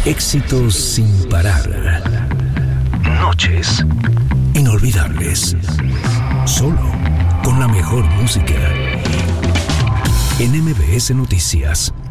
Éxitos sin parar. Noches inolvidables. Solo con la mejor música. En MBS Noticias.